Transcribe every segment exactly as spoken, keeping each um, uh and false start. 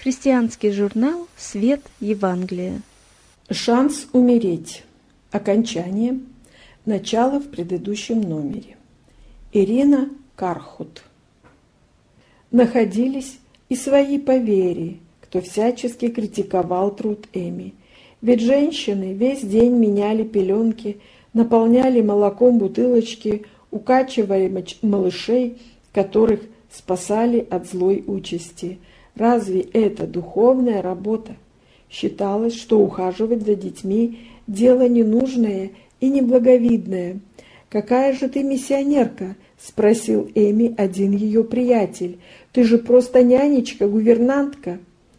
Христианский журнал «Свет Евангелия». Шанс умереть. Окончание. Начало в предыдущем номере. Ирина Кархут. Находились и свои по вере, кто всячески критиковал труд Эми. Ведь женщины весь день меняли пеленки, наполняли молоком бутылочки, укачивали малышей, которых спасали от злой участи. Разве это духовная работа? Считалось, что ухаживать за детьми – дело ненужное и неблаговидное. «Какая же ты миссионерка?» – спросил Эми один ее приятель. «Ты же просто нянечка, гувернантка».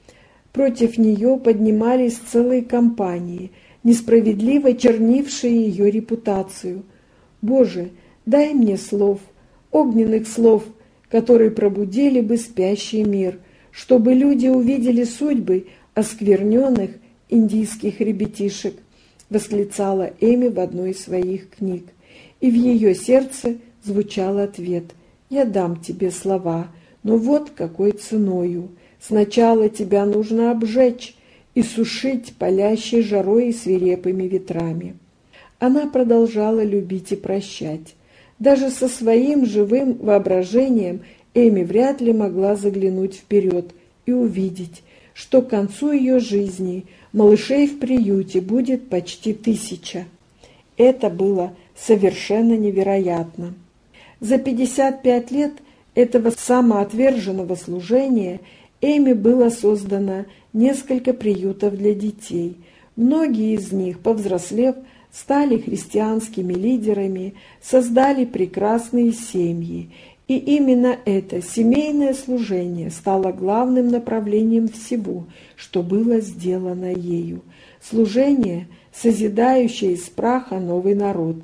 Против нее поднимались целые компании, несправедливо чернившие ее репутацию. «Боже, дай мне слов, огненных слов, которые пробудили бы спящий мир, чтобы люди увидели судьбы оскверненных индийских ребятишек», восклицала Эми в одной из своих книг. И в ее сердце звучал ответ: «Я дам тебе слова, но вот какой ценою. Сначала тебя нужно обжечь и сушить палящей жарой и свирепыми ветрами». Она продолжала любить и прощать. Даже со своим живым воображением Эми вряд ли могла заглянуть вперед и увидеть, что к концу ее жизни малышей в приюте будет почти тысяча. Это было совершенно невероятно. За пятьдесят пять лет этого самоотверженного служения Эми было создано несколько приютов для детей. Многие из них, повзрослев, стали христианскими лидерами, создали прекрасные семьи. И именно это семейное служение стало главным направлением всего, что было сделано ею. Служение, созидающее из праха новый народ.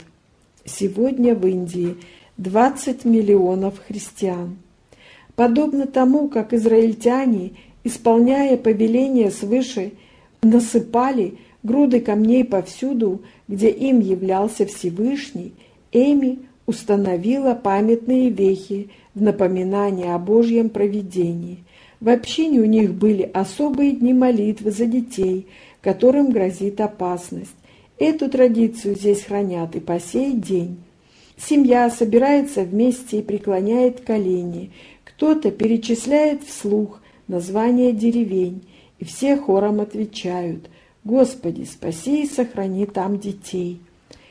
Сегодня в Индии двадцать миллионов христиан. Подобно тому, как израильтяне, исполняя повеление свыше, насыпали груды камней повсюду, где им являлся Всевышний, Эми установила памятные вехи в напоминание о Божьем провидении. В общине у них были особые дни молитвы за детей, которым грозит опасность. Эту традицию здесь хранят и по сей день. Семья собирается вместе и преклоняет колени. Кто-то перечисляет вслух названия деревень, и все хором отвечают: «Господи, спаси и сохрани там детей».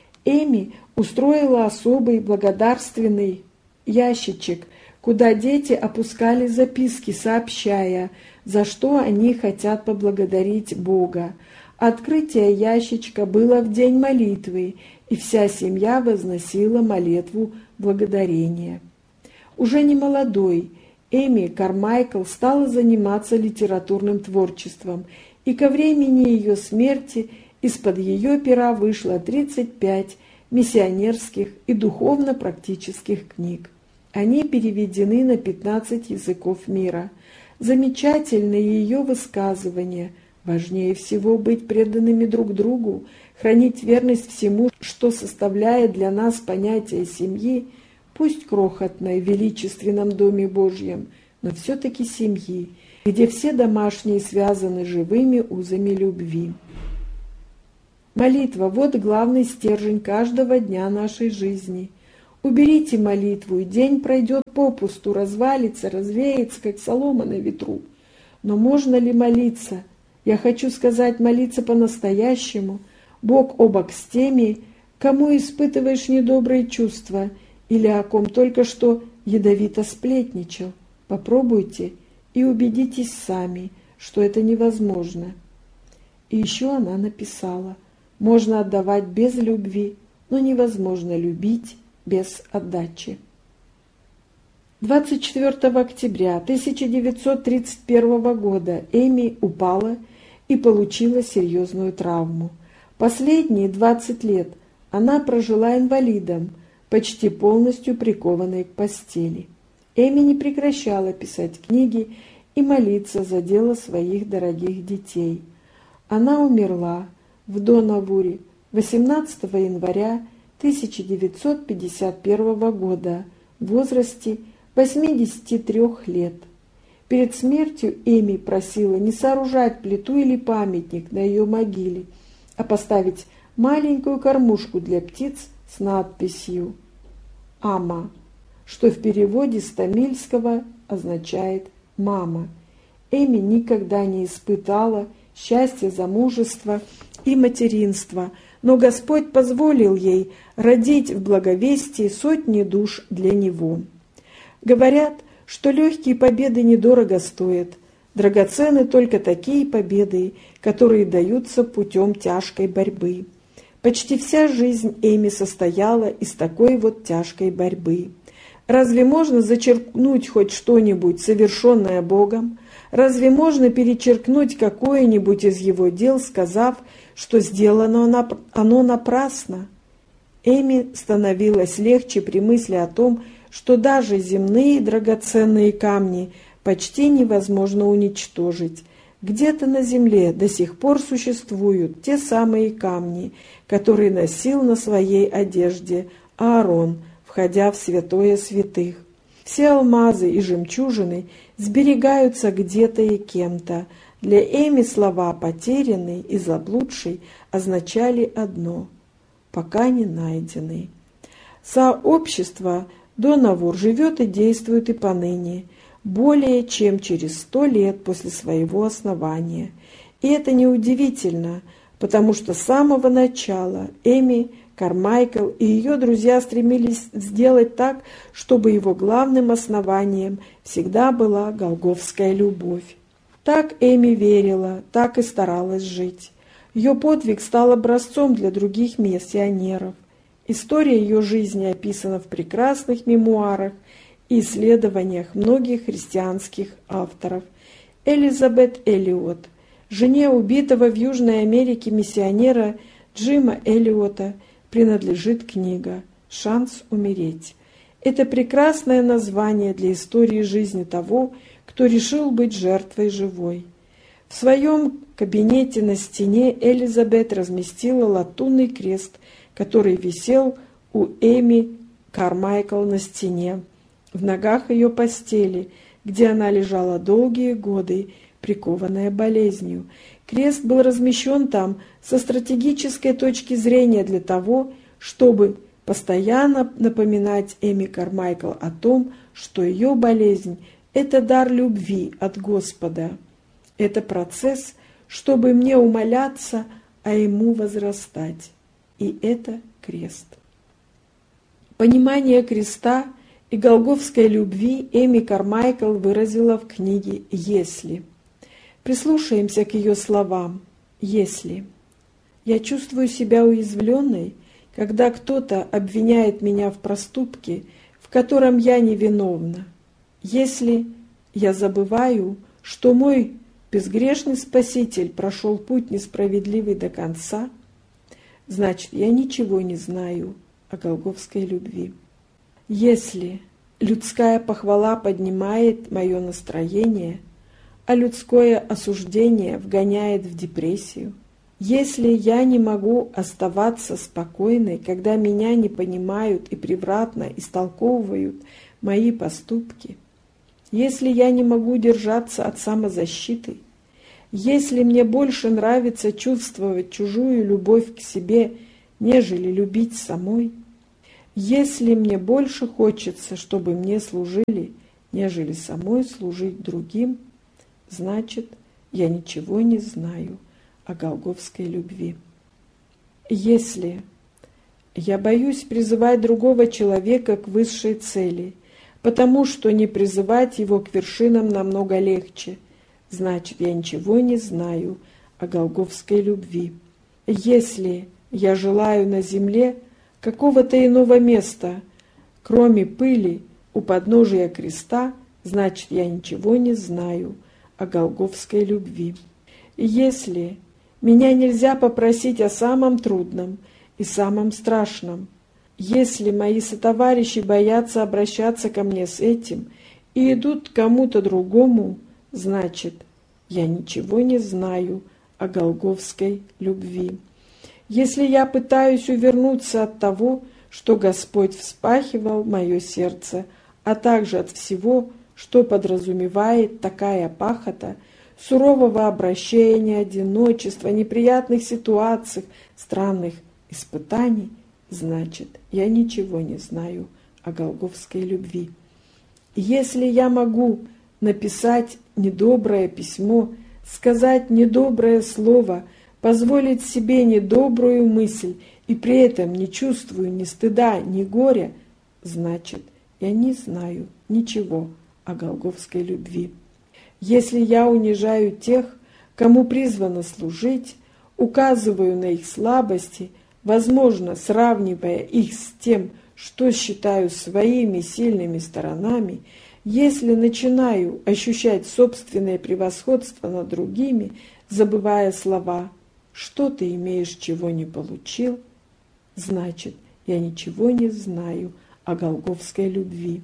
Эми устроила особый благодарственный ящичек, куда дети опускали записки, сообщая, за что они хотят поблагодарить Бога. Открытие ящичка было в день молитвы, и вся семья возносила молитву благодарения. Уже не молодой, Эми Кармайкл стала заниматься литературным творчеством, и ко времени ее смерти из-под ее пера вышло тридцать пять миссионерских и духовно-практических книг. Они переведены на пятнадцать языков мира. Замечательные ее высказывания: «Важнее всего быть преданными друг другу, хранить верность всему, что составляет для нас понятие семьи, пусть крохотной в величественном Доме Божьем, но все-таки семьи, где все домашние связаны живыми узами любви». Молитва – вот главный стержень каждого дня нашей жизни. Уберите молитву, и день пройдет попусту, развалится, развеется, как солома на ветру. Но можно ли молиться? Я хочу сказать, молиться по-настоящему, бок о бок с теми, кому испытываешь недобрые чувства или о ком только что ядовито сплетничал. Попробуйте и убедитесь сами, что это невозможно. И еще она написала: можно отдавать без любви, но невозможно любить без отдачи. двадцать четвёртого октября тысяча девятьсот тридцать первого года Эми упала и получила серьезную травму. Последние двадцать лет она прожила инвалидом, почти полностью прикованной к постели. Эми не прекращала писать книги и молиться за дело своих дорогих детей. Она умерла в Донавуре восемнадцатого января тысяча девятьсот пятьдесят первого года в возрасте восьмидесяти трёх лет. Перед смертью Эми просила не сооружать плиту или памятник на ее могиле, а поставить маленькую кормушку для птиц с надписью «Ама», что в переводе с тамильского означает «мама». Эми никогда не испытала счастья замужества и материнства, но Господь позволил ей родить в благовестии сотни душ для Него. Говорят, что легкие победы недорого стоят, драгоценны только такие победы, которые даются путем тяжкой борьбы. Почти вся жизнь Эми состояла из такой вот тяжкой борьбы. Разве можно зачеркнуть хоть что-нибудь, совершенное Богом? Разве можно перечеркнуть какое-нибудь из Его дел, сказав, что сделано оно напрасно? Эми становилось легче при мысли о том, что даже земные драгоценные камни почти невозможно уничтожить. Где-то на земле до сих пор существуют те самые камни, которые носил на своей одежде Аарон, входя в святое святых. Все алмазы и жемчужины сберегаются где-то и кем-то. Для Эми слова «потерянный» и «заблудший» означали одно – «пока не найденный». Сообщество Донавур живет и действует и поныне, более чем через сто лет после своего основания. И это неудивительно, потому что с самого начала Эми Кармайкл и ее друзья стремились сделать так, чтобы его главным основанием всегда была голгофская любовь. Так Эми верила, так и старалась жить. Ее подвиг стал образцом для других миссионеров. История ее жизни описана в прекрасных мемуарах и исследованиях многих христианских авторов. Элизабет Эллиот, жене убитого в Южной Америке миссионера Джима Эллиота, принадлежит книга «Шанс умереть». Это прекрасное название для истории жизни того, кто решил быть жертвой живой. В своем кабинете на стене Элизабет разместила латунный крест, который висел у Эми Кармайкл на стене, в ногах ее постели, где она лежала долгие годы, прикованная болезнью. Крест был размещен там со стратегической точки зрения для того, чтобы постоянно напоминать Эми Кармайкл о том, что ее болезнь – это дар любви от Господа. Это процесс, чтобы мне умоляться, а ему возрастать. И это крест. Понимание креста и голгофской любви Эми Кармайкл выразила в книге «Если». Прислушаемся к ее словам. «Если я чувствую себя уязвленной, когда кто-то обвиняет меня в проступке, в котором я невиновна, если я забываю, что мой безгрешный Спаситель прошел путь несправедливый до конца, значит, я ничего не знаю о голгофской любви. Если людская похвала поднимает мое настроение, а людское осуждение вгоняет в депрессию, если я не могу оставаться спокойной, когда меня не понимают и превратно истолковывают мои поступки, если я не могу держаться от самозащиты, если мне больше нравится чувствовать чужую любовь к себе, нежели любить самой, если мне больше хочется, чтобы мне служили, нежели самой служить другим, значит, я ничего не знаю о голгофской любви. Если я боюсь призывать другого человека к высшей цели, потому что не призывать его к вершинам намного легче, значит, я ничего не знаю о голгофской любви. Если я желаю на земле какого-то иного места, кроме пыли у подножия креста, значит, я ничего не знаю о голгофской любви. Если меня нельзя попросить о самом трудном и самом страшном, если мои сотоварищи боятся обращаться ко мне с этим и идут к кому-то другому, значит, я ничего не знаю о голгофской любви. Если я пытаюсь увернуться от того, что Господь вспахивал мое сердце, а также от всего, что подразумевает такая пахота сурового обращения, одиночества, неприятных ситуаций, странных испытаний, значит, я ничего не знаю о голгофской любви. Если я могу написать недоброе письмо, сказать недоброе слово, позволить себе недобрую мысль и при этом не чувствую ни стыда, ни горя, значит, я не знаю ничего о голгофской любви. Если я унижаю тех, кому призвано служить, указываю на их слабости, возможно, сравнивая их с тем, что считаю своими сильными сторонами, если начинаю ощущать собственное превосходство над другими, забывая слова «что ты имеешь, чего не получил», значит, я ничего не знаю о голгофской любви.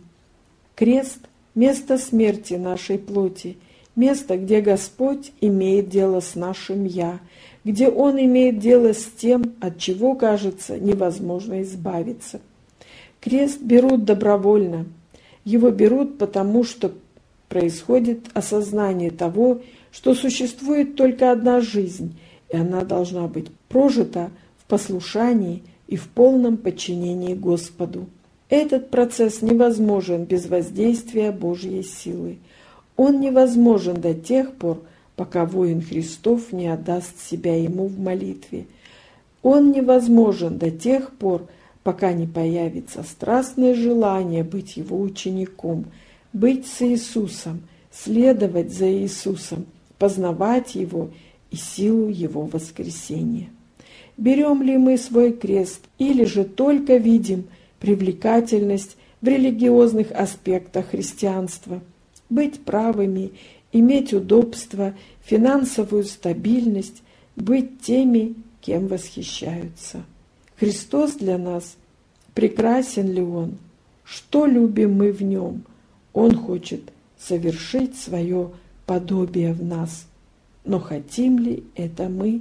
Крест – место смерти нашей плоти, место, где Господь имеет дело с нашим «я», где Он имеет дело с тем, от чего, кажется, невозможно избавиться. Крест берут добровольно. Его берут потому, что происходит осознание того, что существует только одна жизнь, и она должна быть прожита в послушании и в полном подчинении Господу. Этот процесс невозможен без воздействия Божьей силы. Он невозможен до тех пор, пока воин Христов не отдаст себя Ему в молитве. Он невозможен до тех пор, пока не появится страстное желание быть Его учеником, быть с Иисусом, следовать за Иисусом, познавать Его и силу Его воскресения. Берем ли мы свой крест, или же только видим привлекательность в религиозных аспектах христианства? Быть правыми, иметь удобство, финансовую стабильность, быть теми, кем восхищаются. Христос для нас, прекрасен ли Он? Что любим мы в Нем? Он хочет совершить свое подобие в нас. Но хотим ли это мы?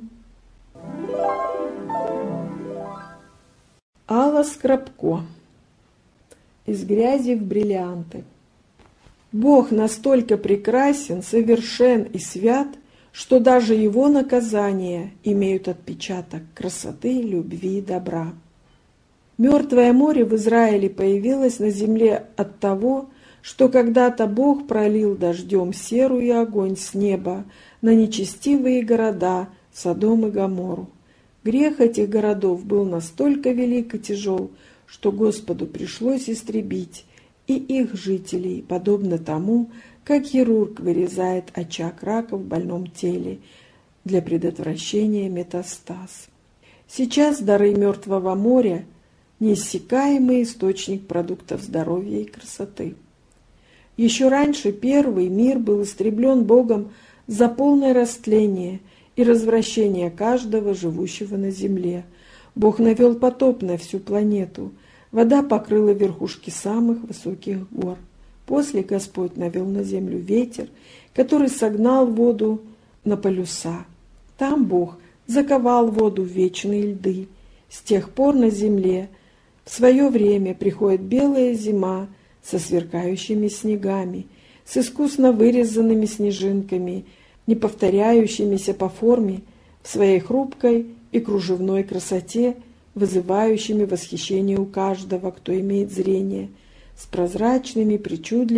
Алла Скрапко. Из грязи в бриллианты. Бог настолько прекрасен, совершен и свят, что даже Его наказания имеют отпечаток красоты, любви и добра. Мертвое море в Израиле появилось на земле от того, что когда-то Бог пролил дождем серу и огонь с неба на нечестивые города Содом и Гоморру. Грех этих городов был настолько велик и тяжел, что Господу пришлось истребить и их жителей, подобно тому, как хирург вырезает очаг рака в больном теле для предотвращения метастаз. Сейчас дары Мертвого моря – неиссякаемый источник продуктов здоровья и красоты. Еще раньше первый мир был истреблен Богом за полное растление и развращение каждого, живущего на земле. Бог навел потоп на всю планету. Вода покрыла верхушки самых высоких гор. После Господь навел на землю ветер, который согнал воду на полюса. Там Бог заковал воду в вечные льды. С тех пор на земле в свое время приходит белая зима со сверкающими снегами, с искусно вырезанными снежинками, не повторяющимися по форме, в своей хрупкой и кружевной красоте, вызывающими восхищение у каждого, кто имеет зрение, с прозрачными, причудливыми,